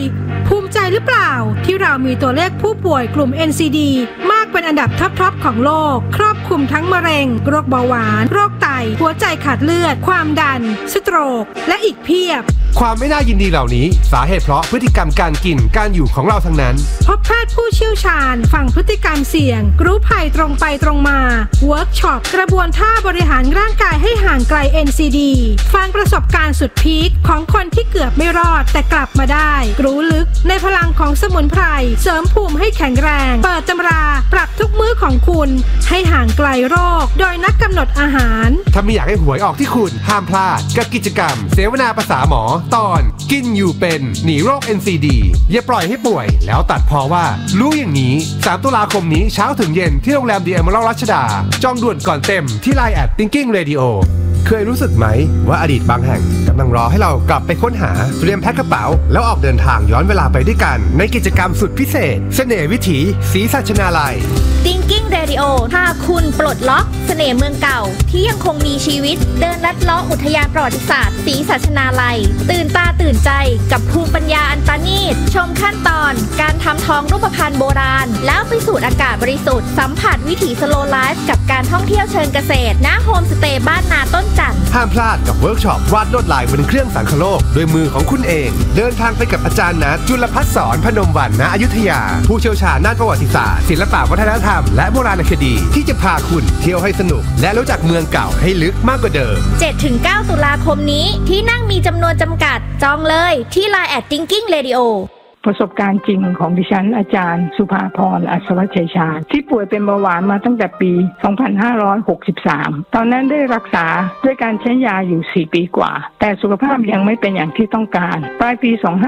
ภูมิใจหรือเปล่าที่เรามีตัวเลขผู้ป่วยกลุ่ม NCD มากเป็นอันดับท็อปของโลกครอบคลุมทั้งมะเร็งโรคเบาหวานโรคไตหัวใจขาดเลือดความดันสโตรกและอีกเพียบความไม่น่ายินดีเหล่านี้สาเหตุเพราะพฤติกรรมการกินการอยู่ของเราทั้งนั้นพบแพทย์ผู้เชี่ยวชาญฟังพฤติกรรมเสี่ยงรู้ภัยตรงไปตรงมาเวิร์กช็อปกระบวนท่าบริหารร่างกายให้ห่างไกล NCD ฟังประสบการณ์สุดพีคของคนที่เกือบไม่รอดแต่กลับมาได้รู้ลึกในพลังของสมุนไพรเสริมภูมิให้แข็งแรงเปิดตำราปรับทุกมื้อของคุณให้ห่างไกลโรคโดยนักกำหนดอาหารถ้าไม่อยากให้หวยออกที่คุณห้ามพลาดกับกิจกรรมเสวนาภาษาหมอตอนกินอยู่เป็นหนีโรค NCD อย่าปล่อยให้ป่วยแล้วตัดพอว่ารู้อย่างนี้3ตุลาคมนี้เช้าถึงเย็นที่โรงแรม The Emerald รัชดาจองด่วนก่อนเต็มที่ Line @Thinking Radio เคยรู้สึกไหมว่าอดีตบางแห่งกำลังรอให้เรากลับไปค้นหาเตรียมแพ็คกระเป๋าแล้วออกเดินทางย้อนเวลาไปด้วยกันในกิจกรรมสุดพิเศษเสน่ห์วิถีศรีสัชนาลัย Thinking Radio พาคุณปลดล็อกเสน่ห์เมืองเก่าที่ยังคงมีชีวิตเดินลัดเลาะอุทยานประวัติศาสตร์ศรีสัชนาลัยตื่นตาตื่นใจกับภูมิปัญญาอันประณีตชมขั้นตอนการทำทองรูปพรรณโบราณแล้วไปสูดอากาศบริสุทธิ์สัมผัสวิถีสโลว์ไลฟ์กับการท่องเที่ยวเชิงเกษตรณโฮมสเตย์บ้านนาต้นจันทร์ห้ามพลาดกับเวิร์กช็อปวาดลวดลายบนเครื่องสังคโลกด้วยมือของคุณเองเดินทางไปกับอาจารย์ณจุลภัสสรพนมวรรณณอยุธยาผู้เชี่ยวชาญด้านประวัติศาสตร์ศิลปวัฒนธรรมและโบราณคดีที่จะพาคุณเที่ยวให้สนุกและรู้จักเมืองเก่าให้ลึกมากกว่าเดิม 7-9 ตุลาคมนี้ที่นั่งมีจำนวนจำกัดจองเลยที่ Line @Thinking Radio ประสบการณ์จริงของดิฉันอาจารย์สุภาพรอัศวชัยชาญที่ป่วยเป็นเบาหวานมาตั้งแต่ปี 2563 ตอนนั้นได้รักษาด้วยการใช้ยาอยู่4 ปีกว่าแต่สุขภาพยังไม่เป็นอย่างที่ต้องการปลายปี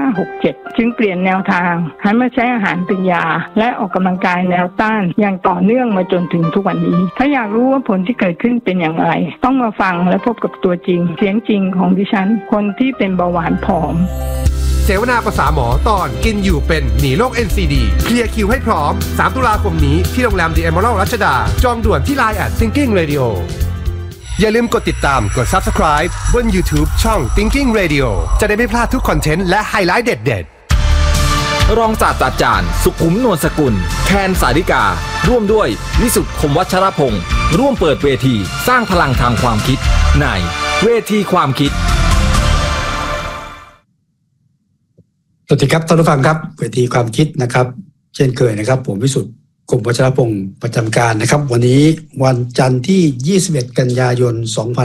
2567 จึงเปลี่ยนแนวทางหันมาใช้อาหารเป็นยาและออกกำลังกายแนวต้านอย่างต่อเนื่องมาจนถึงทุกวันนี้ถ้าอยากรู้ว่าผลที่เกิดขึ้นเป็นอย่างไรต้องมาฟังและพบกับตัวจริงเสียงจริงของดิฉันคนที่เป็นเบาหวานผอมเสวนาภาษาหมอตอนกินอยู่เป็นหนีโรค NCD เคลียร์คิวให้พร้อม3ตุลาคมนี้ที่โรงแรม The Emerald รัชดาจองด่วนที่ Line @Thinking Radio อย่าลืมกดติดตามกด Subscribe บน YouTube ช่อง Thinking Radio จะได้ไม่พลาดทุกคอนเทนต์และไฮไลท์เด็ดๆรองศาสตราจารย์สุขุมนวลสกุลแคนสาริการ่วมด้วยวิสุทธิ์คมวัชรพงศ์ร่วมเปิดเวทีสร้างพลังทางความคิดในเวทีความคิดสวัสดีครับท่านผู้ฟังครับเวทีความคิดนะครับเช่นเคยนะครับผมวิสุทธิ์คมวัชรพงศ์ประจำการนะครับวันนี้วันจันทร์ที่21กันยายน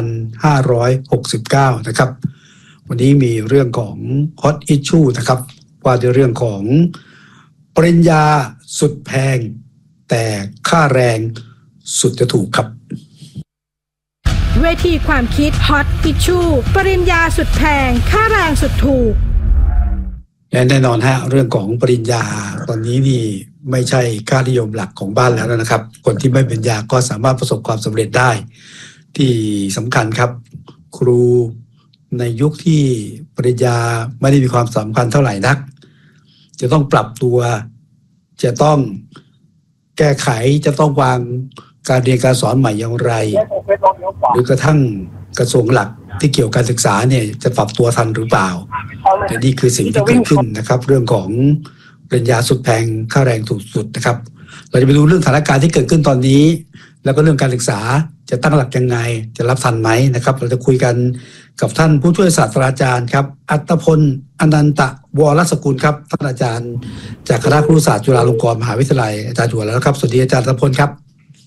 2569นะครับวันนี้มีเรื่องของ Hot Issue นะครับว่าด้วยเรื่องของปริญญาสุดแพงแต่ค่าแรงสุดจะถูกครับเวทีความคิด Hot Issue ปริญญาสุดแพงค่าแรงสุดถูกและแน่นอนฮะเรื่องของปริญญาตอนนี้นี่ไม่ใช่ค่านิยมหลักของบ้านแล้วนะครับคนที่ไม่ปริญญาก็สามารถประสบความสำเร็จได้ที่สำคัญครับครูในยุคที่ปริญญาไม่ได้มีความสำคัญเท่าไหร่นักจะต้องปรับตัวจะต้องแก้ไขจะต้องวางการเรียนการสอนใหม่อย่างไรหรือกระทั่งกระทรวงหลักที่เกี่ยวกับการศึกษาเนี่ยจะปรับตัวทันหรือเปล่าแต่นี่คือสิ่งที่เกิดขึ้นนะครับเรื่องของปริญญาสุดแพงค่าแรงถูกสุดนะครับเราจะไปดูเรื่องสถานการณ์ที่เกิดขึ้นตอนนี้แล้วก็เรื่องการศึกษาจะตั้งหลักยังไงจะรับทันไหมนะครับเราจะคุยกันกับท่านผู้ช่วยศาสตราจารย์ครับอัตพลอนันตวรสกุลครับท่านอาจารย์จากคณะครุศาสตร์จุฬาลงกรณ์มหาวิทยาลัยอาจารย์อยู่แล้วครับสวัสดีอาจารย์อัตพลครับ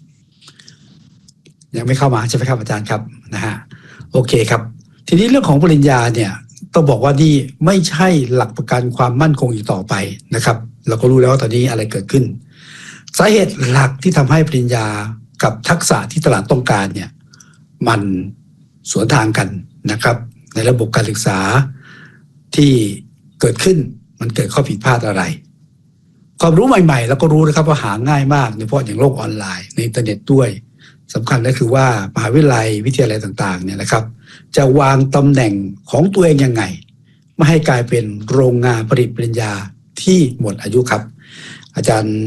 ยังไม่เข้ามาใช่ไหมครับอาจารย์ครับนะฮะโอเคครับทีนี้เรื่องของปริญญาเนี่ยต้องบอกว่านี่ไม่ใช่หลักประกันความมั่นคงอีกต่อไปนะครับเราก็รู้แล้วว่าตอนนี้อะไรเกิดขึ้นสาเหตุหลักที่ทำให้ปริญญากับทักษะที่ตลาดต้องการเนี่ยมันสวนทางกันนะครับในระบบการศึกษาที่เกิดขึ้นมันเกิดข้อผิดพลาดอะไรความรู้ใหม่ๆเราก็รู้นะครับว่าหาง่ายมากโดยเฉพาะอย่างโลกออนไลน์ในอินเทอร์เน็ตด้วยสำคัญก็คือว่ามหาวิทยาลัยวิทยาลัยต่างๆเนี่ยนะครับจะวางตำแหน่งของตัวเองยังไงไม่ให้กลายเป็นโรงงานผลิตปริญญาที่หมดอายุครับอาจารย์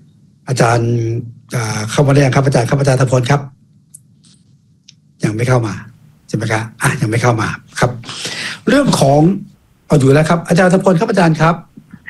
เข้ามาได้ยังครับอาจารย์ธพลครับยังไม่เข้ามาใช่ไหมครับยังไม่เข้ามาครับเรื่องของเอาอยู่แล้วครับอาจารย์ธพลครับอาจารย์ครับ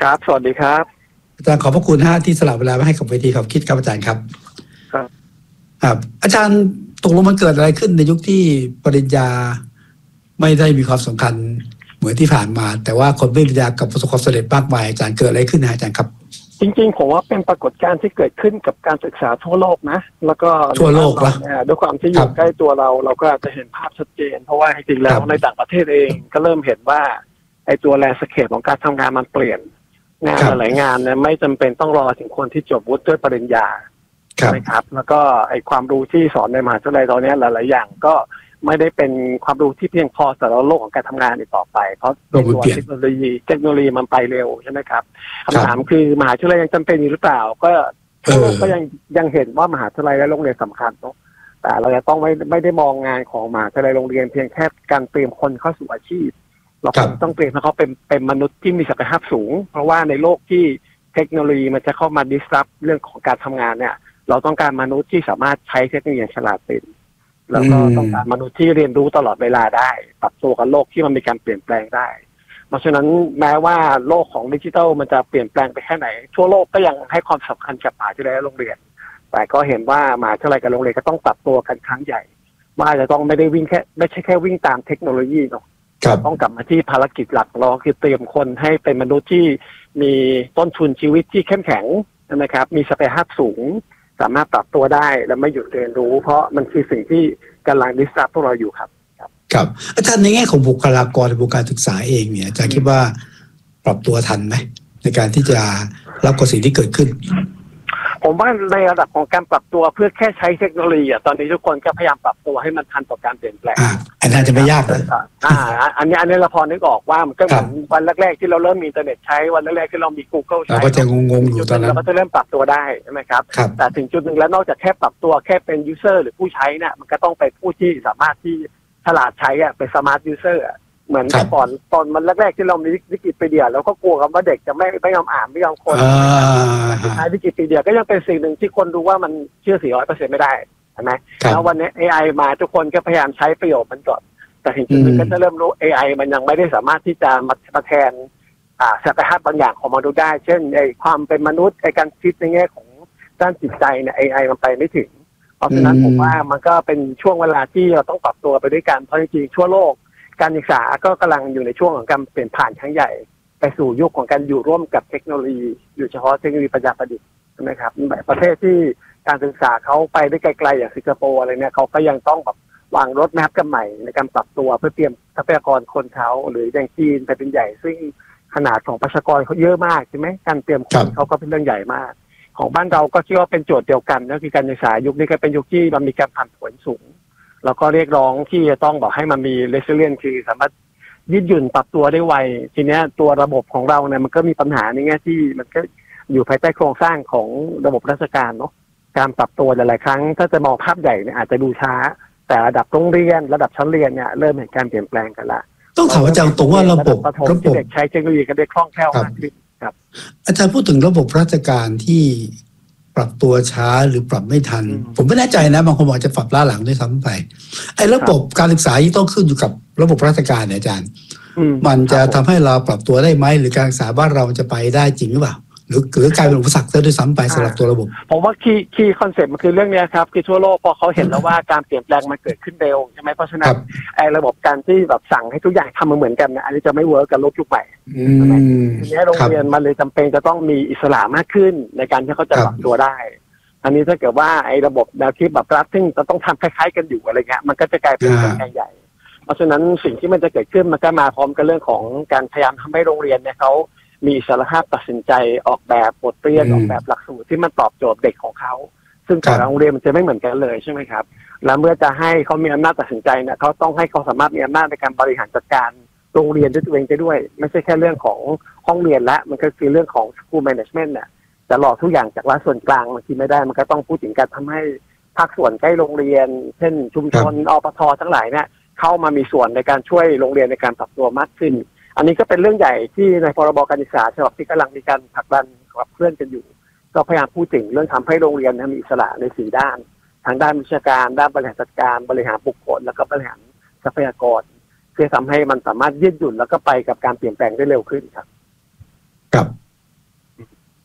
ครับสวัสดีครับอาจารย์ขอบพระคุณที่สละเวลามาให้กับเวทีความคิดครับอาจารย์ครับครับอาจารย์ตกลงมันเกิดอะไรขึ้นในยุคที่ปริญญาไม่ได้มีความสำคัญเหมือนที่ผ่านมาแต่ว่าคนปริญญากับประสบความสำเร็จมากมายอาจารย์เกิดอะไรขึ้นอาจารย์ครับจริงๆผมว่าเป็นปรากฏการณ์ที่เกิดขึ้นกับการศึกษาทั่วโลกนะแล้วก็ทั่วโลกนะด้วยความที่อยู่ใกล้ตัวเราก็อาจจะเห็นภาพชัดเจนเพราะว่าจริงๆแล้วในต่างประเทศเองก็เริ่มเห็นว่าไอ้ตัวแลนด์สเคปของการทำงานมันเปลี่ยนงานหลายงานเนี่ยไม่จำเป็นต้องรอถึงคนที่จบวุฒิด้วยปริญญาใช่ไหมครับแล้วก็ไอ้ความรู้ที่สอนในมหาวิทยาลัยตอนนี้หลายๆอย่างก็ไม่ได้เป็นความรู้ที่เพียงพอสำหรับโลกของการทำงานอีกต่อไปเพราะตัวเทคโนโลยีมันไปเร็วใช่ไหมครับคำถามคือมหาวิทยาลัยยังจำเป็นอยู่หรือเปล่าก็ยังเห็นว่ามหาวิทยาลัยและโรงเรียนสำคัญเนาะแต่เราจะต้องไม่ได้มองงานของมหาวิทยาลัยโรงเรียนเพียงแค่การเตรียมคนเข้าสู่อาชีพเราต้องเตรียมให้เขาเป็นมนุษย์ที่มีศักยภาพสูงเพราะว่าในโลกที่เทคโนโลยีมันจะเข้ามา disrupt เรื่องของการทำงานเนี่ยเราต้องการมนุษย์ที่สามารถใช้เทคโนโลยีฉลาดเป็นแล้วก็ต้องการมนุษย์ที่เรียนรู้ตลอดเวลาได้ปรับตัวกับโลกที่มันมีการเปลี่ยนแปลงได้เพราะฉะนั้นแม้ว่าโลกของดิจิทัลมันจะเปลี่ยนแปลงไปแค่ไหนทั่วโลกก็ยังให้ความสำคัญกับมหาวิทยาลัยและโรงเรียนแต่ก็เห็นว่ามหาวิทยาลัยกับโรงเรียนก็ต้องปรับตัวกันครั้งใหญ่ว่าจะต้องไม่ใช่แค่วิ่งตามเทคโนโลยีเนาะต้องกลับมาที่ภารกิจหลักเราคือเตรียมคนให้เป็นมนุษย์ที่มีต้นทุนชีวิตที่เข้มแข็งนะครับมีศักยภาพสูงสามารถปรับตัวได้และไม่หยุดเรียนรู้เพราะมันคือสิ่งที่กำลังดิสรับพวกเราอยู่ครับครับอาจารย์ในแง่ของบุคลากรในวงการศึกษาเองเนี่ยอาจารย์คิดว่าปรับตัวทันไหมในการที่จะรับกับสิ่งที่เกิดขึ้นผมว่าในระดับของการปรับตัวเพื่อแค่ใช้เทคโนโลยีตอนนี้ทุกคนก็พยายามปรับตัวให้มันทันต่อการเปลี่ยนแปลงอันนั้นจะไม่ยากเลยอันนี้เราพอนึกออกว่ามันก็เหมือนวันแรกๆที่เราเริ่มมีอินเทอร์เน็ตใช้วันแรกๆที่เรามี Google ใช้เราก็จะงงๆอยู่ตอนนั้นเราก็จะเริ่มปรับตัวได้ใช่ไหมครับแต่ถึงจุดหนึ่งแล้วนอกจากแค่ปรับตัวแค่เป็น user หรือผู้ใช้เนี่ยมันก็ต้องไปผู้ที่สามารถที่ฉลาดใช้เป็น smart user เหมือนแต่ก่อนตอนมันแรกๆที่เรามีวิกิพีเดียแล้วก็กลัวกันว่าเด็กจะไม่ยอมอ่านไม่ยอมคนสุดท้ายวิกิพีเดียก็ยังเป็นสิ่งหนึ่งที่คนรู้ว่ามันเชื่อ 100% ไม่ได้ใช่ไหมแล้ววันนี้ AI มาทุกคนก็พยายามใช้ประโยชน์มันก่อนแต่ถึงจุดหนึ่งก็จะเริ่มรู้ AI มันยังไม่ได้สามารถที่จะมาแทนศักยภาพบางอย่างของมนุษย์ได้เช่นความเป็นมนุษย์การคิดในแง่ของด้านจิตใจเนี่ย AI มันไปไม่ถึงเพราะฉะนั้นผมว่ามันก็เป็นช่วงเวลาที่เราต้องปรับตัวไปด้วยกันเพราะจริงๆทั่วโลกการศึกษาก็กำลังอยู่ในช่วงของการเปลี่ยนผ่านครั้งใหญ่ไปสู่ยุคของการอยู่ร่วมกับเทคโนโลยีอยู่เฉพาะเทคโนโลยีปัญญาประดิษฐ์ใช่ไหมครับแบบประเทศที่การศึกษาเขาไปได้ไกลๆอย่างสิงคโปร์อะไรเนี่ยเขาก็ยังต้องแบบวางรถแมพกันใหม่ในการปรับตัวเพื่อเตรียมทรัพยากรคนเขาหรืออย่างจีนไปเป็นใหญ่ซึ่งขนาดของประชากรเขาเยอะมากใช่ไหมการเตรียมคนเขาก็เป็นเรื่องใหญ่มากของบ้านเราก็คิดว่าเป็นโจทย์เดียวกันก็คือการศึกษายุคนี้ก็เป็นยุคที่มันมีการผันผวนสูงแล้วก็เรียกร้องที่จะต้องบอกให้มันมี resilience คือสามารถยืดหยุ่นปรับตัวได้ไวทีนี้ตัวระบบของเราเนี่ยมันก็มีปัญหาในแง่ที่มันก็อยู่ภายใต้โครงสร้างของระบบราชการเนาะการปรับตัวหลายๆครั้งถ้าจะมองภาพใหญ่เนี่ยอาจจะดูช้าแต่ระดับโรงเรียนระดับชั้นเรียนเนี่ยเริ่มเห็นการเปลี่ยนแปลงกันละต้องถามอาจารย์ตรงว่าระบบเด็กใช้เทคโนโลยีกันได้คล่องแคล่วมากขึ้นครับอาจารย์พูดถึงระบบราชการที่ปรับตัวช้าหรือปรับไม่ทันผมไม่แน่ใจนะบางคนบอกจะปรับล้าหลังด้วยซ้ำไปไอ้ระบบการศึกษาที่ต้องขึ้นอยู่กับระบบราชการเนี่ยอาจารย์มันจะทำให้เราปรับตัวได้ไหมหรือการศึกษาบ้านเราจะไปได้จริงหรือเปล่าหรือกลายเป็นอุปสรรคด้วยซ้ำไปสำหรับตัวระบบผมว่าคีย์คอนเซ็ปต์มันคือเรื่องนี้ครับคือทั่วโลกพอเขาเห็นแล้วว่าการเปลี่ยนแปลงมันเกิดขึ้นเร็วใช่ไหมเพราะฉะนั้นไอ้ระบบการที่แบบสั่งให้ทุกอย่างทำเหมือนกันเนี่ยอันนี้จะไม่เวิร์กกับโลกยุคใหม่ทีนี้โรงเรียนมันเลยจำเป็นจะต้องมีอิสระมากขึ้นในการที่เขาจะปรับตัวได้อันนี้ถ้าเกิดว่าไอ้ระบบแนวคิดแบบรัฐซึ่งจะต้องทำคล้ายๆกันอยู่อะไรเงี้ยมันก็จะกลายเป็นแข่งใหญ่เพราะฉะนั้นสิ่งที่มันจะเกิดขึ้นมันก็มาพร้อมกับเรื่องของการพยายามทำให้โรงเรียนเนี่ยเขามีอิสรภาพตัดสินใจออกแบบบทเรียนออกแบบหลักสูตรที่มันตอบโจทย์เด็กของเขาซึ่งแต่ละโรงเรียนมันจะไม่เหมือนกันเลยใช่ไหมครับแล้วเมื่อจะให้เขามีอำนาจตัดสินใจเนี่ยเขาต้องให้เขาสามารถมีอำนาจในการบริหารจัดการโรงเรียนด้วยตัวเองได้ด้วยไม่ใช่แค่เรื่องของห้องเรียนละมันก็คือเรื่องของ school management เนี่ยจะหลอกทุกอย่างจากรัฐส่วนกลางบางทีไม่ได้มันก็ต้องพูดถึงการทำให้ภาคส่วนใกล้โรงเรียนเช่นชุมชนอปท.ทั้งหลายเนี่ยเข้ามามีส่วนในการช่วยโรงเรียนในการปรับตัวมากขึ้นอันนี้ก็เป็นเรื่องใหญ่ที่ในพรบการศึกษาฉบับที่กำลังมีการผลักดันขับเคลื่อนกันอยู่ก็พยายามพูดถึงเรื่องทำให้โรงเรียนมีอิสระใน4ด้านทางด้านวิชาการด้านบริหารจัดการบริหารบุคคลแล้วก็บริหารทรัพยากรเพื่อทำให้มันสามารถยืดหยุ่นแล้วก็ไปกับการเปลี่ยนแปลงได้เร็วขึ้นครับครับ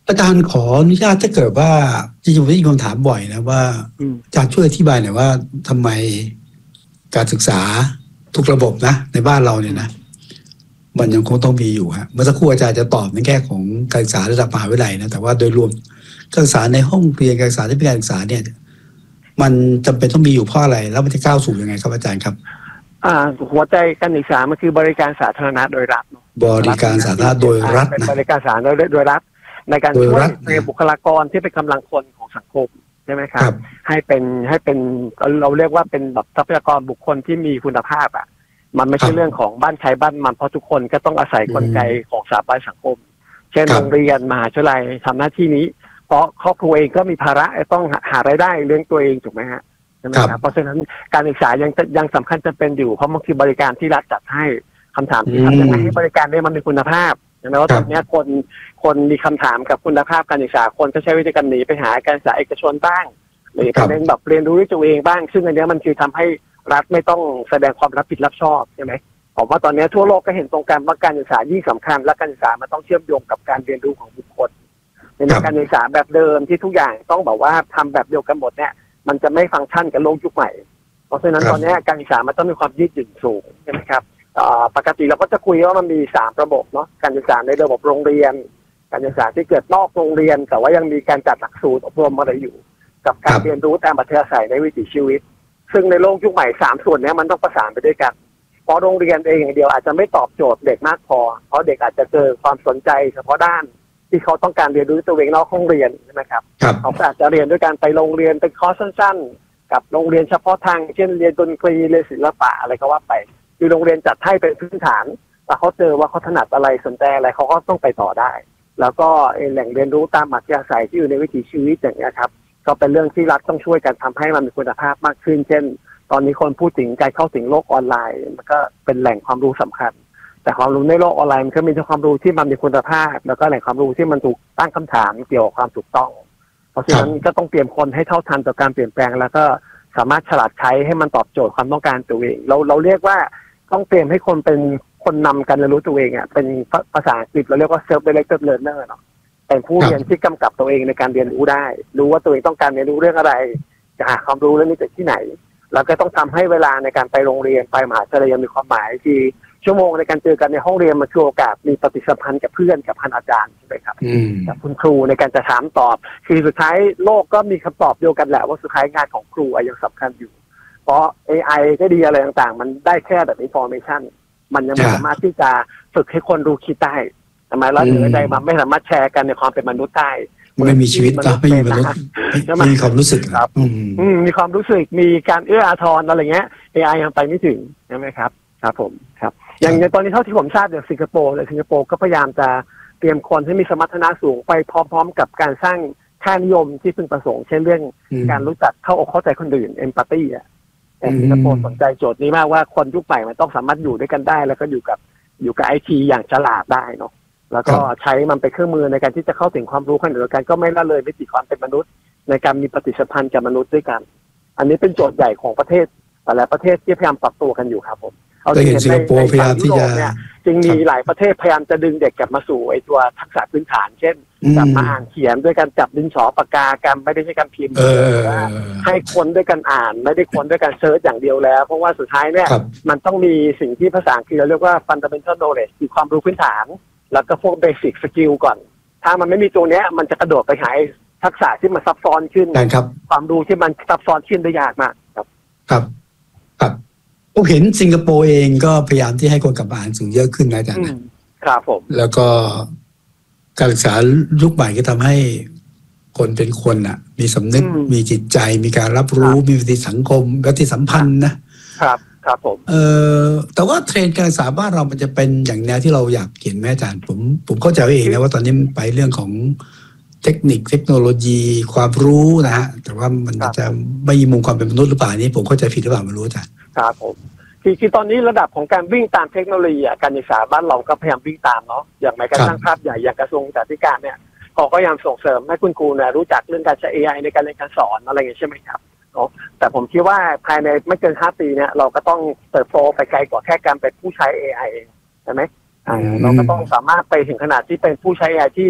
อาจารย์ขออนุญาตถ้าเกิดว่าจริงๆผมได้ยินคำถามบ่อยนะว่าอาจารย์ช่วยอธิบายหน่อยว่าทำไมการศึกษาทุกระบบนะในบ้านเราเนี่ยนะมันยังคงต้องมีอยู่ฮะเมื่อสักครู่อาจารย์จะตอบในแง่ของการศึกษาระดับมหาวิทยาลัยนะแต่ว่าโดยรวมการศึกษาในห้องเรียนการศึกษาที่เป็นการศึกษาเนี่ยมันจำเป็นต้องมีอยู่เพราะอะไรแล้วมันจะก้าวสู่ยังไงครับอาจารย์ครับหัวใจการศึกษามันคือบริการสาธารณะโดยรัฐบริการสาธารณะโดยรัฐนะบริการสาธารณะโดยรัฐในการช่วยในบุคลากรที่เป็นกำลังคนของสังคมใช่ไหมครับให้เป็นเราเรียกว่าเป็นแบบทรัพยากรบุคคลที่มีคุณภาพมันไม่ใช่เรื่องของบ้านใครบ้านมันเพราะทุกคนก็ต้องอาศัยกลไกของสถาบันสังคมเช่นโรงเรียนมหาวิทยาลัยทำหน้าที่นี้เพราะครอบครัวเองก็มีภาระต้องหารายได้เลี้ยงตัวเองถูกไหมฮะใช่ไหมครับเพราะฉะนั้นการศึกษายังสำคัญจำเป็นอยู่เพราะบางทีบริการที่รัฐจัดให้คำถามที่ทำยังไงให้บริการนี้มันมีคุณภาพใช่ไหมว่าตอนนี้คนมีคำถามกับคุณภาพการศึกษาคนก็ใช้วิธีการหนีไปหาการศึกษาเอกชนบ้างหรือการแบบเรียนรู้ด้วยตัวเองบ้างซึ่งอันนี้มันคือทำให้รัฐไม่ต้องแสดงความรับผิดรับชอบใช่ไหมผมว่าตอนนี้ทั่วโลกก็เห็นตรงกันว่าการศึกษายิ่งสำคัญและการศึกษามันต้องเชื่อมโยงกับการเรียนรู้ของบุคคลในการศึกษาแบบเดิมที่ทุกอย่างต้องบอกว่าทำแบบเดียวกันหมดเนี่ยมันจะไม่ฟังก์ชันกับโลกยุคใหม่เพราะฉะนั้นตอนนี้การศึกษามันต้องมีความยืดหยุ่นสูงใช่ไหมครับปกติเราก็จะคุยว่ามันมี3ระบบเนาะการศึกษาในระบบโรงเรียนการศึกษาที่เกิดนอกโรงเรียนแต่ว่ายังมีการจัดหลักสูตรอบรมอะไรอยู่กับการเรียนรู้ตามอัธยาศัยในวิถีชีวิตซึ่งในโลกยุคใหม่3ส่วนนี้มันต้องประสานไปด้วยกันเพราะโรงเรียนเองอย่างเดียวอาจจะไม่ตอบโจทย์เด็กมากพอเพราะเด็กอาจจะเจอความสนใจเฉพาะด้านที่เขาต้องการเรียนรู้ตัวเองนอกห้องเรียนใช่ไหมครับเขาอาจจะเรียนด้วยการไปโรงเรียนเป็นคอร์สสั้นๆกับโรงเรียนเฉพาะทางเช่นเรียนดนตรีเรียนศิลปะอะไรก็ว่าไปคือโรงเรียนจัดให้เป็นพื้นฐานแต่เขาเจอว่าเขาถนัดอะไรสนใจอะไรเขาก็ต้องไปต่อได้แล้วก็แหล่งเรียนรู้ตามอัธยาศัยที่อยู่ในวิถีชีวิตอย่างนี้ครับก็เป็นเรื่องที่รัฐต้องช่วยกันทำให้มันมีคุณภาพมากขึ้นเช่นตอนนี้คนพูดถึงการเข้าถึงโลกออนไลน์มันก็เป็นแหล่งความรู้สำคัญแต่ความรู้ในโลกออนไลน์มันก็มีทั้งความรู้ที่มันมีคุณภาพแล้วก็แหล่งความรู้ที่มันถูกตั้งคำถามเกี่ยวกับความถูกต้องเพราะฉะนั้นก็ต้องเตรียมคนให้เท่าทันต่อการเปลี่ยนแปลงแล้วก็สามารถฉลาดใช้ให้มันตอบโจทย์ความต้องการตัวเองเราเรียกว่าต้องเตรียมให้คนเป็นคนนำการเรียนรู้ตัวเองเป็นภาษาอังกฤษเราเรียกว่า self-directed learner เนาะเป็นผู้เรียนที่กำกับตัวเองในการเรียนรู้ได้รู้ว่าตัวเองต้องการเรียนรู้เรื่องอะไรจะหาความรู้เรื่องนี้จากที่ไหนแล้วก็ต้องทำให้เวลาในการไปโรงเรียนไปมหาวิทยาลัยมีความหมายที่ชั่วโมงในการเจอกันในห้องเรียนมันคือโอกาสมีปฏิสัมพันธ์กับเพื่อนกับอาจารย์ใช่ไหมครับกับคุณครูในการจะถามตอบคือสุดท้ายโลกก็มีคำตอบเดียวกันแหละว่าสุดท้ายงานของครูยังสำคัญอยู่เพราะ AI ก็ดีอะไรต่างๆมันได้แค่แบบ information มันยังไม่สามารถที่จะฝึกให้คนรู้คิดได้ทำไมแล้วถึงใจมันไม่สามารถแชร์กันในความเป็นมนุษย์ได้ไม่มีชีวิตนะไม่มีมนุษย์มีความรู้สึกครับมีความรู้สึกมีการเอื้ออาทรอะไรเงี้ย AI ยังไปไม่ถึงใช่ไหมครับครับผมครับอย่างในตอนนี้เท่าที่ผมทราบอย่างสิงคโปร์ก็พยายามจะเตรียมคนให้มีสมรรถนะสูงไปพร้อมๆกับการสร้างค่านิยมที่พึงประสงค์เช่นเรื่องการรู้จักเข้าอกเข้าใจคนอื่น empathy แต่สิงคโปร์สนใจโจทย์นี้มากว่าคนยุคใหม่มันต้องสามารถอยู่ด้วยกันได้แล้วก็อยู่กับ IT อย่างฉลาดได้เนาะแล้วก็ใช้มันเป็นเครื่องมือในการที่จะเข้าถึงความรู้ขณะเดียวกันก็ไม่ละเลยมิติความเป็นมนุษย์ในการมีปฏิสัมพันธ์กับมนุษย์ด้วยกันอันนี้เป็นโจทย์ใหญ่ของประเทศแต่ละประเทศที่พยายามปรับตัวกันอยู่ครับผมเอาที่เห็นสิงคโปร์พยายามที่จะจึงมีหลายประเทศพยายามจะดึงเด็กกลับมาสู่ไอ้ตัวทักษะพื้นฐานเช่นกลับมาอ่านเขียนด้วยการจับดินสอปากกากันไม่ได้ใช้การพิมพ์ให้คนด้วยกันอ่านไม่ได้คนด้วยการเซิร์ชอย่างเดียวแล้วเพราะว่าสุดท้ายเนี่ยมันต้องมีสิ่งที่ภาษาอังกฤษเราเรียกว่า fundamental knowledge คือความรู้พื้นฐานแล้วก็พวก basic skill ก่อนถ้ามันไม่มีตัวเนี้ยมันจะกระโดดไปหาทักษะที่มันซับซ้อนขึ้นความรู้ที่มันซับซ้อนขึ้นได้ยากมากครับครับผมเห็นสิงคโปร์เองก็พยายามที่ให้คนกลับมาอ่านสื่อเยอะขึ้นนะอาจารย์ครับผมแล้วก็การศึกษายุคใหม่ก็ทำให้คนเป็นคนมีสำนึกมีจิตใจมีการรับรู้มีปฏิสังคมปฏิสัมพันธ์นะครับผมแต่ว่าเทรนด์การศึกษาบ้านเรามันจะเป็นอย่างแนวที่เราอยากเห็นไหมอาจารย์ผมเข้าใจเองนะว่าตอนนี้มันไปเรื่องของเทคโนโลยีความรู้นะฮะแต่ว่ามันจะไม่มีมุมความเป็นมนุษย์หรือเปล่านี้ผมเข้าใจผิดหรือเปล่าไม่รู้อาจารย์ครับผมคือตอนนี้ระดับของการวิ่งตามเทคโนโลยีการศึกษาบ้านเราก็พยายามวิ่งตามเนาะอย่างแม้กระทั่งภาพใหญ่อย่างกระทรวงศึกษาธิการเนี่ยก็พยายามส่งเสริมให้คุณครูเนี่ยรู้จักเรื่องการใช้ AI ในการเรียนการสอนอะไรอย่างนี้ใช่ไหมครับแต่ผมคิดว่าภายในไม่เกิน5 ปีเนี่ยเราก็ต้องเติบโตไปไกลกว่าแค่การเป็นผู้ใช้ AI ใช่ไหมเราก็ต้องสามารถไปถึงขนาดที่เป็นผู้ใช้ AI ที่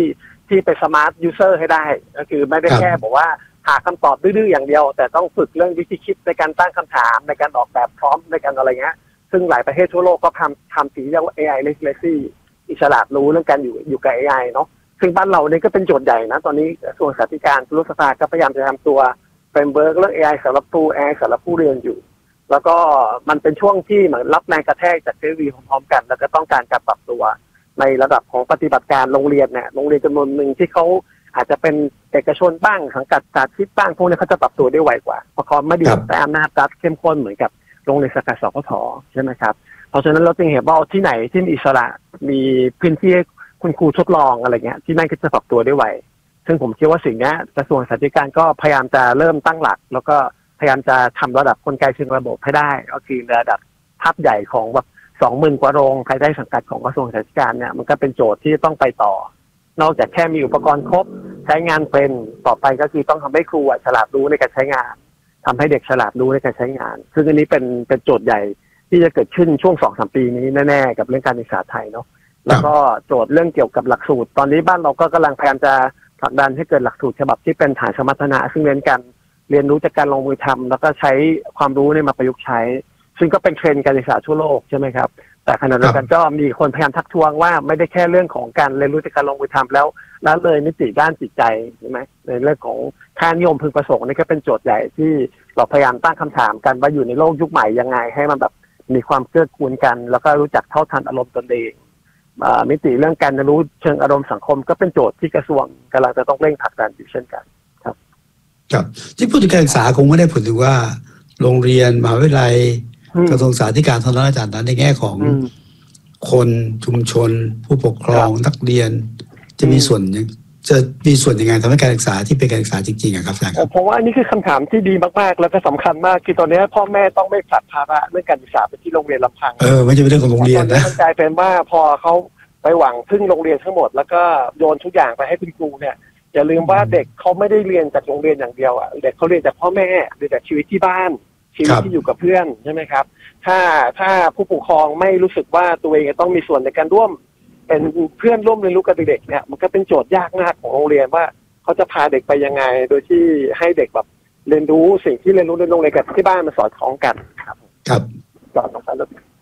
ที่เป็นสมาร์ทยูเซอร์ให้ได้ก็คือไม่ได้แค่บอกว่าหาคำตอบดื้อๆอย่างเดียวแต่ต้องฝึกเรื่องวิธีคิดในการตั้งคำถามในการออกแบบพร้อมในการอะไรเงี้ยซึ่งหลายประเทศทั่วโลกก็ทำสิ่งที่เรียกว่า AI literacy อิสระรู้เรื่องการอยู่กับ AI เนาะซึ่งบ้านเราเนี่ยก็เป็นโจทย์ใหญ่นะตอนนี้กระทรวงศึกษาธิการรุษภาก็พยายามจะทำตัวเฟรมเวิร์กเรื่อง AI สำหรับครู AI สำหรับผู้เรียนอยู่แล้วก็มันเป็นช่วงที่เหมือนรับแรงกระแทกจากเทคโนโลยีพร้อมๆกันแล้วก็ต้องการการปรับตัวในระดับของปฏิบัติการโรงเรียนเนี่ยโรงเรียนจำนวนหนึ่งที่เขาอาจจะเป็นเอกชนบ้างสังกัดสาธิตบ้างพวกนี้เขาจะปรับตัวได้ไวกว่าเพราะเขาไม่ได้แต่อำนาจรัฐเข้มข้นเหมือนกับโรงเรียนสังกัดสพทใช่ไหมครับเพราะฉะนั้นเราจึงเห็นว่าที่ไหนที่มีอิสระมีพื้นที่คุณครูทดลองอะไรเงี้ยที่นั่นก็จะปรับตัวได้ไวซึ่งผมคิดว่าสิ่งนี้กระทรวงศึกษาธิการก็พยายามจะเริ่มตั้งหลักแล้วก็พยายามจะทำระดับกลไกเชิงระบบให้ได้ก็คือระดับภาพใหญ่ของแบบ 20,000 กว่าโรงภายใต้สังกัดของกระทรวงศึกษาธิการเนี่ยมันก็เป็นโจทย์ที่ต้องไปต่อนอกจากแค่มีอุปกรณ์ครบใช้งานเป็นต่อไปก็คือต้องทำให้ครูฉลาดรู้ในการใช้งานทำให้เด็กฉลาดรู้ในการใช้งานซึ่งอันนี้เป็นโจทย์ใหญ่ที่จะเกิดขึ้นช่วง 2-3 ปีนี้แน่ๆกับเรื่องการศึกษาไทยเนาะแล้วก็โจทย์เรื่องเกี่ยวกับหลักสูตรตอนนี้บ้านเราก็กำลังพยายามจะผลักดันให้เกิดหลักสูตรฉบับที่เป็นฐานสมรรถนะซึ่งเน้นการเรียนรู้จากการลงมือทำแล้วก็ใช้ความรู้ในมาประยุกต์ใช้ซึ่งก็เป็นเทรนด์การศึกษาทั่วโลกใช่ไหมครับแต่ขณะเดียวกันก็มีคนพยายามทักท้วงว่าไม่ได้แค่เรื่องของการเรียนรู้จากการลงมือทำแล้วเลยมิติด้านจิตใจใช่ไหมในเรื่องของค่านิยมพึงประสงค์นี่ก็เป็นโจทย์ใหญ่ที่เราพยายามตั้งคำถามกันว่าอยู่ในโลกยุคใหม่ยังไงให้มันแบบมีความเกื้อกูลกันแล้วก็รู้จักเท่าทันอารมณ์ตนเองมิติเรื่องการเรียนรู้เชิงอารมณ์สังคมก็เป็นโจทย์ที่กระทรวงกำลังจะต้องเร่งผลักดันอยู่เช่นกันครับที่พูดถึงการศึกษาคงไม่ได้พูดถึงว่าโรงเรียนมหาวิทยาลัยกระทรวงศึกษาธิการเท่านั้นอาจารย์ในแง่ของคนชุมชนผู้ปกครองนักเรียนจะมีส่วนยังไงทำให้การศึกษาที่เป็นการศึกษาจริงๆครับอาจารย์ผมว่าอันนี้คือคำถามที่ดีมากๆแล้วก็สำคัญมากคือตอนนี้พ่อแม่ต้องไม่ผลักภาระเรื่องการศึกษาไปที่โรงเรียนลำพังไม่ใช่เป็นเรื่องของโรงเรียนนะมันกลายเป็นว่าพอเขาไปหวังพึ่งโรงเรียนทั้งหมดแล้วก็โยนทุกอย่างไปให้คุณครูเนี่ยอย่าลืมว่าเด็กเขาไม่ได้เรียนจากโรงเรียนอย่างเดียวเด็กเขาเรียนจากพ่อแม่เรียนจากชีวิตที่บ้านชีวิตที่อยู่กับเพื่อนใช่ไหมครับถ้าผู้ปกครองไม่รู้สึกว่าตัวเองต้องมีส่วนในการร่วมเป็นเพื่อนร่วมเรียนรู้กับเด็กเนี่ยมันก็เป็นโจทย์ยากมากของโรงเรียนว่าเขาจะพาเด็กไปยังไงโดยที่ให้เด็กแบบเรียนรู้สิ่งที่เรียนรู้ในโรงเรียนกับที่บ้านมันสอดคล้องกันครับสอดคล้องกัน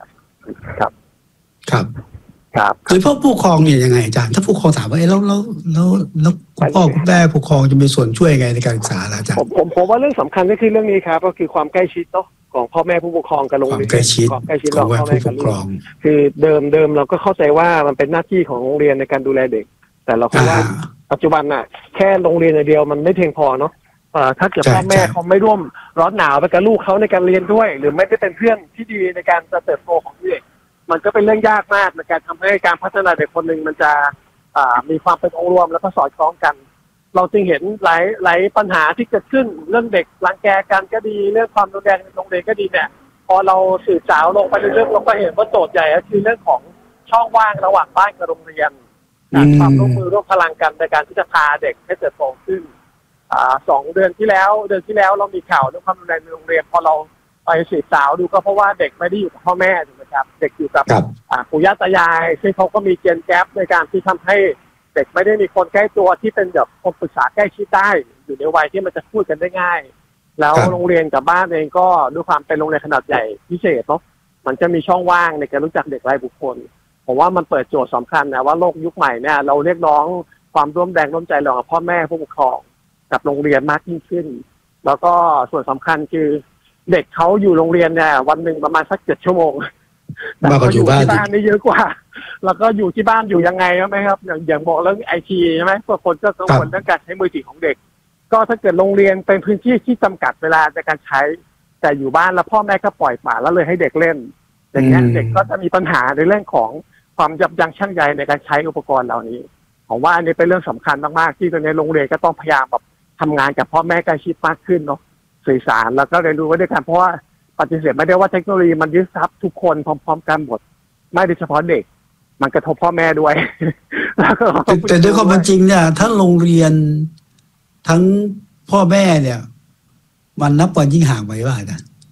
ครับโดยพ่อผู้ปกครองเนี่ยยังไงอาจารย์ถ้าผู้ปกครองถามว่าแล้วคุณพ่อคุณแม่ผู้ปกครองจะมีส่วนช่วยยังไงในการศึกษาอาจารย์ผมว่าเรื่องสำคัญก็คือเรื่องนี้ครับก็คือความใกล้ชิดเนาะของพ่อแม่ผู้ปกครองกับโรงเรียนใกล้ชิดของพ่อแม่ผู้ปกครองคือเดิมเราก็เข้าใจว่ามันเป็นหน้าที่ของโรงเรียนในการดูแลเด็กแต่เราคิดว่าปัจจุบันน่ะแค่โรงเรียนเดียวมันไม่เพียงพอเนาะถ้าเกิดพ่อแม่เขาไม่ร่วมร้อนหนาวไปกับลูกเขาในการเรียนด้วยหรือไม่ได้เป็นเพื่อนที่ดีในการเติบโตของเด็กมันก็เป็นเรื่องยากมากในการทำให้การพัฒนาเด็กคนหนึ่งมันจะมีความเป็นองค์รวมแล้วก็สอดคล้องกันเราจึงเห็นหลายปัญหาที่เกิดขึ้นเรื่องเด็กรังแกกันก็ดีเรื่องความรุนแรงในโรงเรียนก็ดีเนี่ยพอเราสื่อสารลงไปในเรื่องเราก็เห็นว่าโจทย์ใหญ่ก็คือเรื่องของช่องว่างระหว่างบ้านกับโรงเรียนความร่วมมือร่วมพลังกันในการที่จะพาเด็กให้เติบโตขึ้น2 เดือนที่แล้วเรามีข่าวเรื่องความรุนแรงในโรงเรียนพอเราไปสืบสาวดูก็เพราะว่าเด็กไม่ได้อยู่กับพ่อแม่ถูกไหมครับเด็กอยู่กับปู่ย่าตายายซึ่งเขาก็มีเจนแกปในการที่ทำให้เด็กไม่ได้มีคนใกล้ตัวที่เป็นแบบคนปรึกษาใกล้ชิดได้อยู่ในวัยที่มันจะพูดกันได้ง่ายแล้วโรงเรียนกับบ้านเองก็ด้วยความเป็นโรงเรียนขนาดใหญ่พิเศษเนาะมันจะมีช่องว่างในการรู้จักเด็กรายบุคคลผมว่ามันเปิดโจทย์สำคัญนะว่าโลกยุคใหม่เนี่ยเราเรียกร้องความร่วมแรงร่วมใจระหว่างพ่อแม่ผู้ปกครองกับโรงเรียนมากยิ่งขึ้นแล้วก็ส่วนสำคัญคือเด็กเขาอยู่โรงเรียนเนี่ยวันหนึ่งประมาณสัก7 ชั่วโมงแต่เขาอยู่ที่บ้านนี่เยอะกว่าแล้วก็อยู่ที่บ้านอยู่ยังไงไหมครับอย่างบอกเรื่องไอทีใช่ไหมพวกคนก็กังวลเรื่องการใช้มือถือของเด็กก็ถ้าเกิดโรงเรียนเป็นพื้นที่ที่จำกัดเวลาในการใช้แต่อยู่บ้านแล้วพ่อแม่ก็ปล่อยป่าแล้วเลยให้เด็กเล่นอย่างนี้เด็กก็จะมีปัญหาในเรื่องของความยับยั้งชั่งใจในการใช้อุปกรณ์เหล่านี้ผมว่าอันนี้เป็นเรื่องสำคัญมากๆที่ตอนนี้โรงเรียนก็ต้องพยายามแบบทำงานกับพ่อแม่ใกล้ชิดมากขึ้นเนาะสื่อสารแล้วก็เรียนรู้ไว้ด้วยกันเพราะว่าปฏิเสธไม่ได้ว่าเทคโนโลยีมันยึดทรัพย์ทุกคนพร้อมๆกันหมดไม่โดยเฉพาะเด็กมันกระทบพ่อแม่ด้วยแต่ด้วยความเป็นจริงเนี่ยทั้งโรงเรียนทั้งพ่อแม่เนี่ยมันนับวันยิ่งห่างไปว่านะ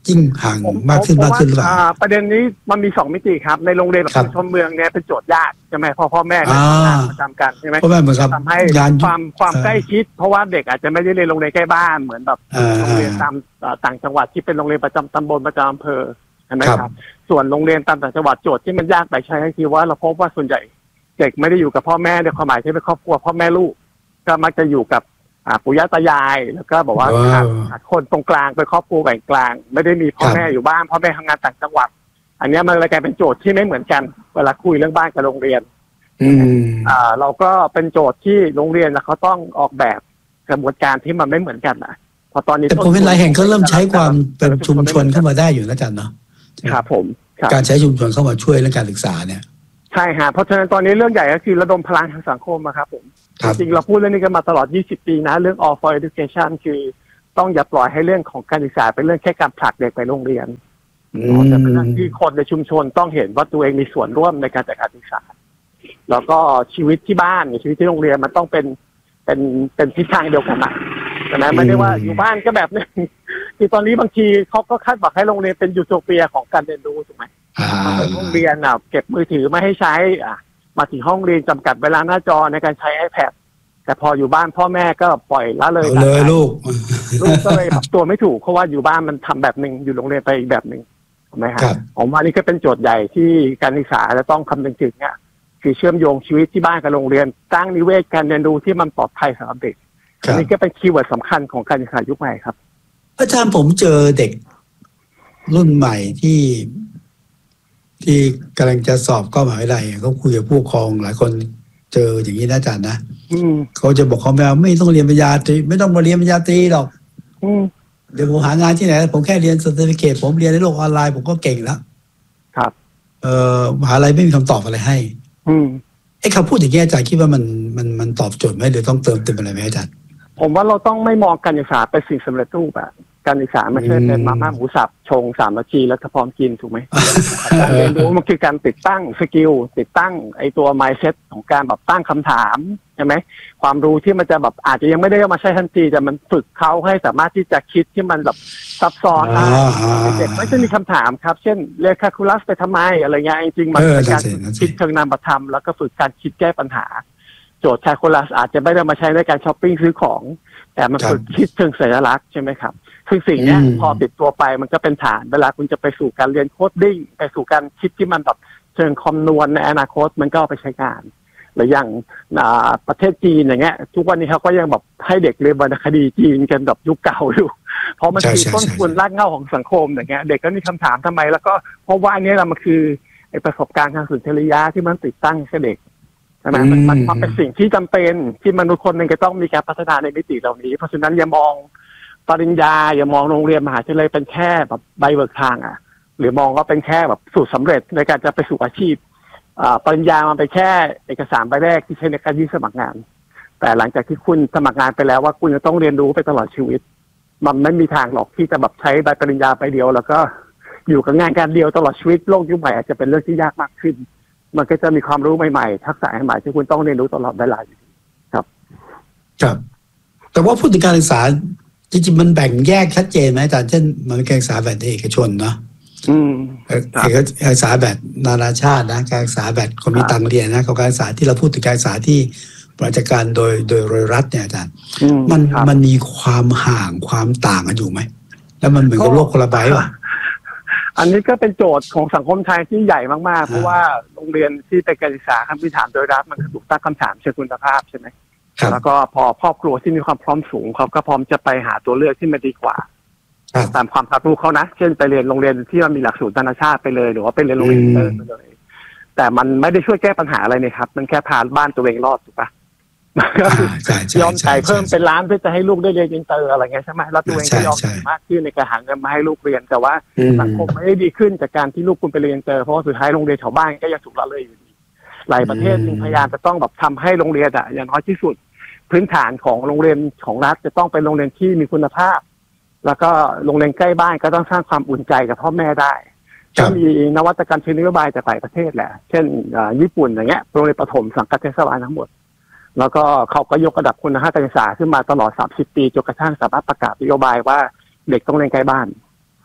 ยิ่งห่างมากขึ้นหรือเปล่าประเด็นนี้มันมี2มิติครับในโรงเรียนชุมชนเมืองเนี่ยเป็นโจทย์ยากใช่ไหมพ่อแม่ประจำกันใช่ไหมทำให้ความใกล้ชิดเพราะว่าเด็กอาจจะไม่ได้เรียนโรงเรียนใกล้บ้านเหมือนแบบโรงเรียนตามต่างจังหวัดที่เป็นโรงเรียนประจำตำบลประจำอำเภอใช่ไหมครับส่วนโรงเรียนตามต่างจังหวัดโจทย์ที่มันยากไปใช่ก็คือว่าเราพบว่าส่วนใหญ่เด็กไม่ได้อยู่กับพ่อแม่ในความหมายที่เป็นครอบครัวพ่อแม่ลูกก็มักจะอยู่กับปู่ย่าตายายแล้วก็บอกว่าคนตรงกลางเป็นครอบครัวแบ่งกลางไม่ได้มีพ่อแม่อยู่บ้านพ่อแม่ทำงานต่างจังหวัดอันนี้มันเลยกลายเป็นโจทย์ที่ไม่เหมือนกันเวลาคุยเรื่องบ้านกับโรงเรียนเราก็เป็นโจทย์ที่โรงเรียนเขาต้องออกแบบกระบวนการที่มันไม่เหมือนกันนะพอตอนนี้แต่ผมเป็นหลายแห่งก็เริ่มใช้ความเป็นชุมชนเข้ามาได้อยู่นะจันเนาะครับผมการใช้ชุมชนเข้ามาช่วยเรื่องการศึกษาเนี่ยใช่ฮะเพราะฉะนั้นตอนนี้เรื่องใหญ่ก็คือระดมพลังทางสังคมครับผมจริงเราพูดเรื่องนี้กันมาตลอด20ปีนะเรื่อง All for Education คือต้องอย่าปล่อยให้เรื่องของการศึกษาเป็นเรื่องแค่การผลักเด็กไปโรงเรียนแต่เป็นเรื่องที่คนในชุมชนต้องเห็นว่าตัวเองมีส่วนร่วมในการจัดการศึกษาแล้วก็ชีวิตที่บ้านชีวิตที่โรงเรียนมันต้องเป็นทิศทางเดียวกันนะแต่ไม่ได้ว่าอยู่บ้านก็แบบนึงที่ตอนนี้บางทีเขาก็คาดหวังให้โรงเรียนเป็นยูโทเปียของการเรียนรู้ถูกไหมโรงเรียนเก็บมือถือไม่ให้ใช้มาถึงห้องเรียนจำกัดเวลาหน้าจอในการใช้ iPad แต่พออยู่บ้านพ่อแม่ก็ปล่อยละเลยลูกก็เลยปรับตัวไม่ถูกเพราะว่าอยู่บ้านมันทำแบบนึงอยู่โรงเรียนไปอีกแบบนึงถูกไหมครับผมว่านี่ก็เป็นโจทย์ใหญ่ที่การศึกษาจะต้องคำนึงถึงคือเชื่อมโยงชีวิตที่บ้านกับโรงเรียนสร้างนิเวศการเรียนรู้ที่มันปลอดภัยสำหรับเด็กอันนี้ก็เป็นคีย์เวิร์ดสำคัญของการศึกษายุคใหม่ครับอาจารย์ผมเจอเด็กรุ่นใหม่ที่กำลังจะสอบเข้ามหาวิทยาลัยเขาคุยกับผู้ปกครองหลายคนเจออย่างนี้นะอาจารย์นะเขาจะบอกเขาไม่ต้องเรียนปริญญาตรีไม่ต้องมาเรียนปริญญาตรีหรอกเดี๋ยวผมหางานที่ไหนผมแค่เรียนเซอร์ติฟิเคตผมเรียนในโลกออนไลน์ผมก็เก่งแล้วครับมหาลัยไม่มีคำตอบอะไรให้ไอ้คำพูดอย่างนี้อาจารย์คิดว่ามันตอบโจทย์ไหมหรือต้องเติมเต็มอะไรไหมอาจารย์ผมว่าเราต้องไม่มองการศึกษาเป็นสิ่งสำเร็จรูปการศึกษาไม่ใช่เป็นมาม่าหมูสับชง3 นาทีแล้วก็พร้อมกินถูกไหมการเรียนรู้มันคือการติดตั้งสกิลติดตั้งไอตัว mindset ของการแบบตั้งคำถามใช่ไหมความรู้ที่มันจะแบบอาจจะยังไม่ได้เอามาใช้ทันทีแต่มันฝึกเขาให้สามารถที่จะคิดที่มันแบบซับซ้อนได้เด็กไม่ใช่มีคำถามครับเช่นเรียนแคลคูลัสไปทำไมอะไรเงี้ยจริงๆมันเป็นการคิดเชิงนามธรรมแล้วก็ฝึกการคิดแก้ปัญหาโจทย์แคลคูลัสอาจจะไม่ได้มาใช้ในการช้อปปิ้งซื้อของแต่มันฝึกคิดเชิงสัญลักษณ์ใช่ไหมครับคือสิ่งนี้พอติดตัวไปมันก็เป็นฐานเวลาคุณจะไปสู่การเรียนโคดดิ้งไปสู่การคิดที่มันแบบเชิงคำนวณในอนาคตมันก็เอาไปใช้งานหรืออย่างประเทศจีนอย่างเงี้ยทุกวันนี้เขาก็ยังแบบให้เด็กเรียนวรรณคดีจีนกันแบบยุคเก่าอยู่เพราะมันคือต้นทุนรากเหง้าของสังคมอย่างเงี้ยเด็กก็มีคำถามทำไมแล้วก็เพราะว่าอันนี้มันคือไอประสบการณ์ทางสุนทรียะที่มันติดตั้งให้เด็กใช่ไหมมันเป็นสิ่งที่จำเป็นที่มนุษย์คนหนึ่งจะต้องมีการพัฒนาในมิติเหล่านี้เพราะฉะนั้นอย่ามองปริญญาอย่ามองโรงเรียนมหาวิทยาลัยเป็นแค่แบบใบเบิกทางหรือมองว่าเป็นแค่แบบสูตรสำเร็จในการจะไปสู่อาชีพปริญญามันเป็นแค่เอกสารใบแรกที่ใช้ในการยื่นสมัครงานแต่หลังจากที่คุณสมัครงานไปแล้วว่าคุณจะต้องเรียนรู้ไปตลอดชีวิตมันไม่มีทางหรอกที่จะแบบใช้ใบปริญญาไปเดียวแล้วก็อยู่กับงานการเดียวตลอดชีวิตโลกยุคใหม่อาจจะเป็นเรื่องที่ยากมากขึ้นมันก็จะมีความรู้ใหม่ๆทักษะใหม่ที่คุณต้องเรียนรู้ตลอดเวลาครับครับแต่ว่าพูดถึงการศึกษาจริงๆมันแบ่งแยกชัดเจนไหมอาจารย์เช่นมันเป็นการศึกษาแบบเอกชนเนาะการศึกษาแบบนานาชาตินะการศึกษาแบบคนมีตังค์เรียนนะกับการศึกษาที่เราพูดถึงการศึกษาที่บริหารการโดยรัฐเนี่ยอาจารย์มันมีความห่างความต่างกันอยู่ไหมแล้วมันเหมือนกับโลกคนละใบป่ะอันนี้ก็เป็นโจทย์ของสังคมไทยที่ใหญ่มากๆเพราะว่าโรงเรียนที่เป็นการศึกษาขั้นพื้นฐานโดยรัฐมันถูกตั้งคำถามเชิงคุณภาพใช่ไหมแล้วก็พอครอบครัวที่มีความพร้อมสูงเขาก็พร้อมจะไปหาตัวเลือกที่มันดีกว่าตามความรู้เขานะเช่นไปเรียนโรงเรียนที่มันมีหลักสูตรนานาชาติไปเลยหรือว่าไปเรียนโรงเรียนอินเตอร์ไปเลยแต่มันไม่ได้ช่วยแก้ปัญหาอะไรเลยครับมันแค่พาบ้านตัวเองรอดถูกปะยอมจ่ายเพิ่มเป็นล้านเพื่อจะให้ลูกได้เรียนอินเตอร์อะไรเงี้ยใช่ไหมแล้วตัวเองก็ยอมมากขึ้นในการหาเงินมาให้ลูกเรียนแต่ว่าสังคมไม่ได้ดีขึ้นจากการที่ลูกคุณไปเรียนอินเตอร์เพราะว่าสุดท้ายโรงเรียนแถวบ้านก็ยังถูกละเลยอยู่ดีหลายประเทศจึงพยายามจะต้องแบบทำให้โรงเรียนอย่างน้อยที่สุดพื้นฐานของโรงเรียนของรัฐจะต้องเป็นโรงเรียนที่มีคุณภาพแล้วก็โรงเรียนใกล้บ้านก็ต้องสร้างความอุ่นใจกับพ่อแม่ได้ก็มีนวัตกรรมเชิงนโยบายจากหลายประเทศแหละเช่นญี่ปุ่นอย่างเงี้ยโรงเรียนประถมสังกัดเทศบาลทั้งหมดแล้วก็เขาก็ยกระดับคุณภาพการศึกษาขึ้นมาตลอด30 ปีจนกระทั่งสามารถประกาศนโยบายว่าเด็กต้องเรียนใกล้บ้าน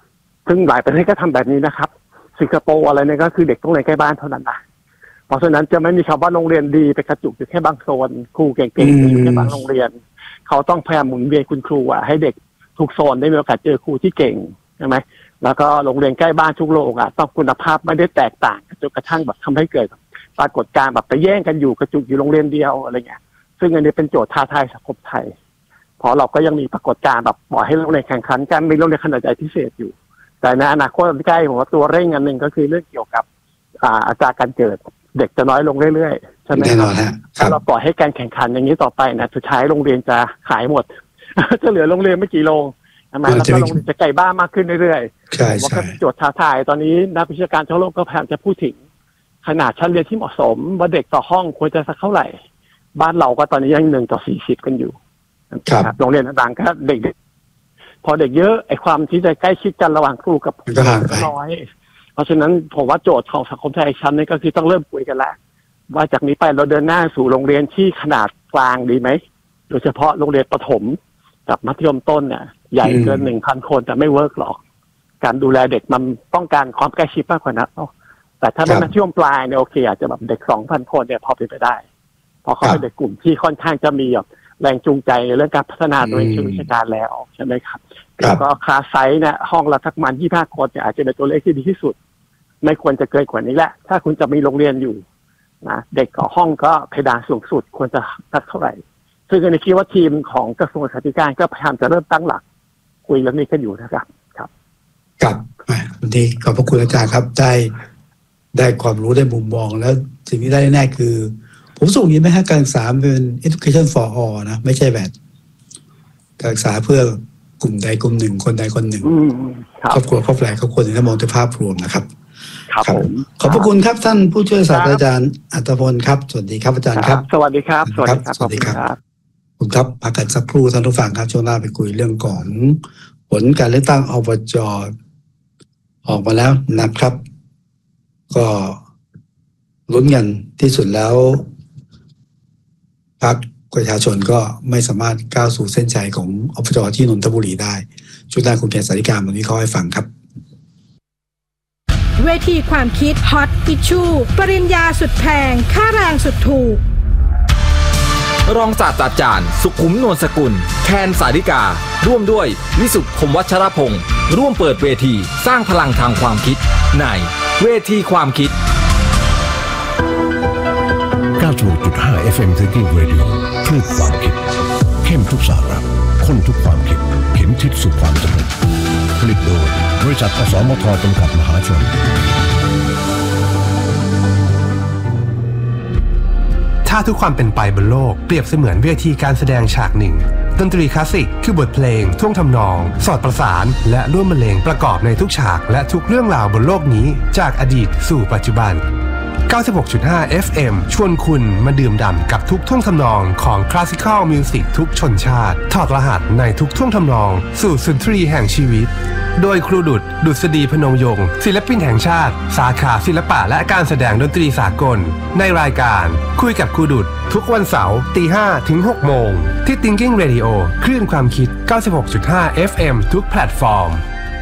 ซึ่งหลายประเทศก็ทำแบบนี้นะครับสิงคโปร์อะไรเนี่ยก็คือเด็กต้องเรียนใกล้บ้านเท่านั้นนะเพราะฉะนั้นจะไม่มีคำว่าโรงเรียนดีไปกระจุกอยู่แค่บางโซนครูเก่งๆอยู่แค่บางโรงเรียนเขาต้องพยายามหมุนเวียนคุณครูให้เด็กทุกโซนได้มีโอกาสเจอครูที่เก่งใช่ไหมแล้วก็โรงเรียนใกล้บ้านทุกโรงต้องคุณภาพไม่ได้แตกต่างจนกระทั่งแบบทำให้เกิดปรากฏการณ์แบบไปแย่งกันอยู่กระจุกอยู่โรงเรียนเดียวอะไรเงี้ยซึ่งอันนี้เป็นโจทย์ท้าทายสังคมไทยเพราะเราก็ยังมีปรากฏการณ์แบบปล่อยให้โรงเรียนแข่งขันกันมีโรงเรียนขนาดใหญ่พิเศษอยู่แต่ในอนาคตใกล้ผมว่าตัวเร่งอันหนึ่งก็คือเรื่องเกี่ยวกับอัตราการเกิดเด็กจะน้อยลงเรื่อยๆใช่ไหมครับถ้าเราปล่อยให้การแข่งขันอย่างนี้ต่อไปนะสุดท้ายโรงเรียนจะขายหมด จะเหลือโรงเรียนไม่กี่โรงใช่ไหมแล้วก็โรงเรียนจะไกลบ้านมากขึ้นเรื่อยๆใช่ว่าเป็นโจทย์ท้าทายตอนนี้นักวิชาการทั่วโลกก็พยายามจะพูดถึงขนาดชั้นเรียนที่เหมาะสมว่าเด็กต่อห้องควรจะสักเท่าไหร่บ้านเราก็ตอนนี้ยัง1:40กันอยู่โรงเรียนต่างๆก็เด็กพอเด็กเยอะไอ้ความที่จะใกล้ชิดกันระหว่างครูกับผู้สอนก็น้อยเพราะฉะนั้นผมว่าโจทย์ของสังคมไทยชั้นนี้ก็คือต้องเริ่มคุยกันแล้วว่าจากนี้ไปเราเดินหน้าสู่โรงเรียนที่ขนาดกลางดีไหมโดยเฉพาะโรงเรียนประถมกับมัธยมต้นเนี่ยใหญ่เกิน 1,000 คนแต่ไม่เวิร์กหรอกการดูแลเด็กมันต้องการความใกล้ชิดมากกว่านั้นแต่ถ้าเป็นมัธยมปลายเนี่ยโอเคอาจจะแบบเด็ก 2,000 คนเนี่ยพอเป็นไปได้เพราะเขาเป็นเด็กกลุ่มที่ค่อนข้างจะมีแบบแรงจูงใจในเรื่องการพัฒนาตัวเองเชิงวิชาการแล้วใช่ไหมครับแล้วก็คลาสไซส์เนี่ยห้องละสักประมาณ25 คนเนี่ยอาจจะเป็นตัวเลขที่ดีที่สุดไม่ควรจะเกินกว่านี้แหละถ้าคุณจะมีโรงเรียนอยู่นะเด็กต่อห้องก็เพดานสูงสุดควรจะสักเท่าไหร่ซึ่งในคิดว่าทีมของกระทรวงศึกษาธิการก็พยายามจะเริ่มตั้งหลักคุยเรื่องนี้กันอยู่นะครับครับวันนี้ขอบพระคุณอาจารย์ครับได้ความรู้ได้มุมมองแล้วสิ่งที่ได้แน่คือผมส่งนี้ไหมฮะการศึกษาเป็น education for all นะไม่ใช่แบบการศึกษาเพื่อกลุ่มใดกลุ่มหนึ่งคนใดคนหนึ่งครอบครัวครอบครัวครอบครัวถ้ามองในภาพรวมนะครับขอบพระคุณครับท่านผู้ช่วยศาสตราจารย์อัตพลครับสวัสดีครับอาจารย์ครับสวัสดีครับสวัสดีครับคุณครับพักกันสักครู่ท่านผู้ฟังครับช่วงหน้าไปคุยเรื่องของผลการเลือกตั้งอบจ.ออกมาแล้วนะครับก็ลุ้นกันที่สุดแล้วพรรคประชาชนก็ไม่สามารถก้าวสู่เส้นชัยของอบจ.ที่นนทบุรีได้ช่วงหน้าคุณเพียรสาริการวันนี้เขาให้ฟังครับเวทีความคิดฮอตอิชชูปริญญาสุดแพงค่าแรงสุดถูกรองศาสตราจารย์สุขุมนวลสกุลแคนสาริการ่วมด้วยวิสุทธิ์คมวัชรพงศ์ร่วมเปิดเวทีสร้างพลังทางความคิดในเวทีความคิด 96.5 FM Thinking Radio คลื่นความคิดเข้มทุกสาระข้นทุกความคิดเข็มทิศสู่ความสำเร็จผลิตโดยบริษัทอสมทจำกัดมหาชนถ้าทุกความเป็นไปบนโลกเปรียบเสมือนเวทีการแสดงฉากหนึ่งดนตรีคลาสสิกคือบทเพลงท่วงทำนองสอดประสานและร่วมบรรเลงประกอบในทุกฉากและทุกเรื่องราวบนโลกนี้จากอดีตสู่ปัจจุบัน 96.5 FM ชวนคุณมาดื่มด่ำกับทุกท่วงทำนองของคลาสสิคอลมิวสิกทุกชนชาติถอดรหัสในทุกท่วงทำนองสู่สุนทรีแห่งชีวิตโดยครูดุษดุษฎีพนมยงค์ศิลปินแห่งชาติสาขาศิลปะและการแสดงดนตรีสากลในรายการคุยกับครูดุษทุกวันเสาร์ 5:00 ถึง 6:00 นที่ Thinking Radio คลื่นความคิด 96.5 FM ทุกแพลตฟอร์ม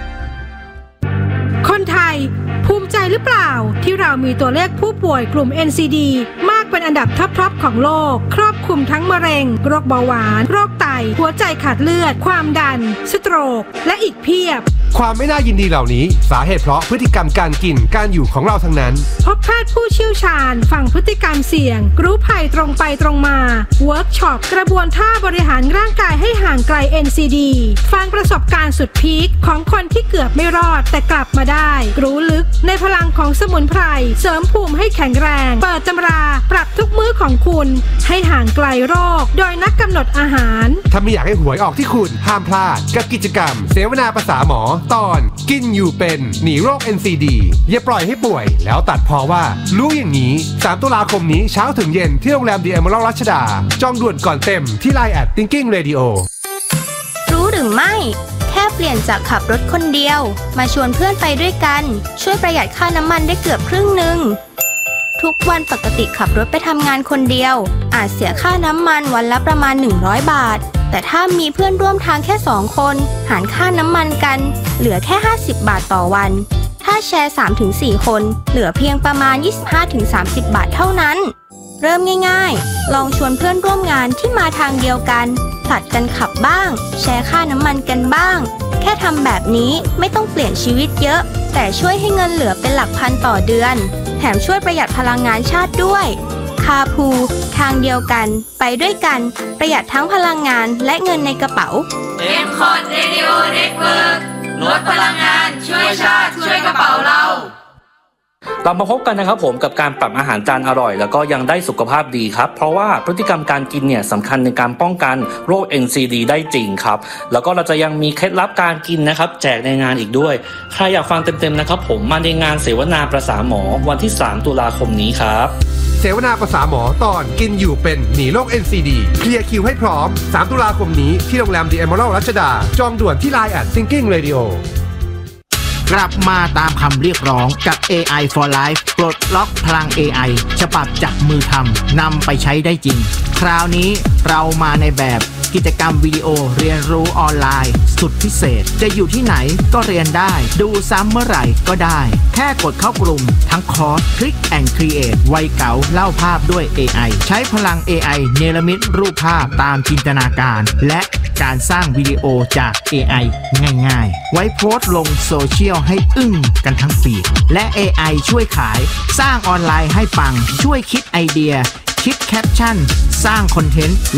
คนไทยภูมิใจหรือเปล่าที่เรามีตัวเลขผู้ป่วยกลุ่ม NCD มากเป็นอันดับท็อปของโลกครอบคลุมทั้งมะเร็งโรคเบาหวานโรคไตหัวใจขาดเลือดความดันสโตรกและอีกเพียบความไม่น่ายินดีเหล่านี้สาเหตุเพราะพฤติกรรมการกินการอยู่ของเราทั้งนั้นพบแพทย์ผู้เชี่ยวชาญฝั่งพฤติกรรมเสี่ยงรู้ภัยตรงไปตรงมาเวิร์กช็อปกระบวนท่าบริหารร่างกายให้ห่างไกล NCD ฟังประสบการณ์สุดพีคของคนที่เกือบไม่รอดแต่กลับมาได้รู้ลึกในพลังของสมุนไพรเสริมภูมิให้แข็งแรงเปิดตำราปรับทุกมื้อของคุณให้ห่างไกลโรคโดยนักกำหนดอาหารถ้าไม่อยากให้หวยออกที่คุณห้ามพลาดกับกิจกรรมเสวนาภาษาหมอตอนกินอยู่เป็นหนีโรค NCD อย่าปล่อยให้ป่วยแล้วตัดพอว่ารู้อย่างนี้3 ตุลาคมนี้เช้าถึงเย็นที่โรงแรมดีเอเมอรัลด์รัชดาจองด่วนก่อนเต็มที่ LINE @Thinking Radio รู้หรือไม่แค่เปลี่ยนจากขับรถคนเดียวมาชวนเพื่อนไปด้วยกันช่วยประหยัดค่าน้ำมันได้เกือบครึ่งนึงทุกวันปกติขับรถไปทำงานคนเดียวอาจเสียค่าน้ำมันวันละประมาณ100 บาทแต่แต่ถ้ามีเพื่อนร่วมทางแค่2คนหารค่าน้ำมันกันเหลือแค่50 บาทต่อวันถ้าแชร์ 3-4 คนเหลือเพียงประมาณ 25-30 บาทเท่านั้นเริ่มง่ายๆลองชวนเพื่อนร่วมงานที่มาทางเดียวกันผลัดกันขับบ้างแชร์ค่าน้ำมันกันบ้างแค่ทำแบบนี้ไม่ต้องเปลี่ยนชีวิตเยอะแต่ช่วยให้เงินเหลือเป็นหลักพันต่อเดือนแถมช่วยประหยัดพลังงานชาติด้วยคาพูทางเดียวกันไปด้วยกันประหยัดทั้งพลังงานและเงินในกระเป๋า M-Cod Radio Network ลดพลังงานช่วยชาติช่วยกระเป๋าเรามาพบกันนะครับผมกับการปรับอาหารจานอร่อยแล้วก็ยังได้สุขภาพดีครับเพราะว่าพฤติกรรมการกินเนี่ยสำคัญในการป้องกันโรค NCD ได้จริงครับแล้วก็เราจะยังมีเคล็ดลับการกินนะครับแจกในงานอีกด้วยใครอยากฟังเต็มๆนะครับผมมาในงานเสวนาประสาหมอวันที่3 ตุลาคมนี้ครับเสวนาประสาหมอตอนกินอยู่เป็นหนีโรค NCD เคลียร์คิวให้พร้อม3 ตุลาคมนี้ที่โรงแรม The Emerald รัชดาจองด่วนที่ Line @Thinking Radio กลับมาตามคำเรียกร้องกับ AI for Life ปลดล็อกพลัง AI ฉบับจับมือทำนำไปใช้ได้จริงคราวนี้เรามาในแบบกิจกรรมวิดีโอเรียนรู้ออนไลน์สุดพิเศษจะอยู่ที่ไหนก็เรียนได้ดูซ้ำเมื่อไหร่ก็ได้แค่กดเข้ากลุ่มทั้งคอร์ส Click and Create วัยเก๋าเล่าภาพด้วย AI ใช้พลัง AI เนรมิตรูปภาพตามจินตนาการและการสร้างวิดีโอจาก AI ง่ายๆไว้โพสต์ลงโซเชียลให้อึ้งกันทั้งฟีดและ AI ช่วยขายสร้างออนไลน์ให้ปังช่วยคิดไอเดียคิดแคปชั่นสร้างคอนเทนต์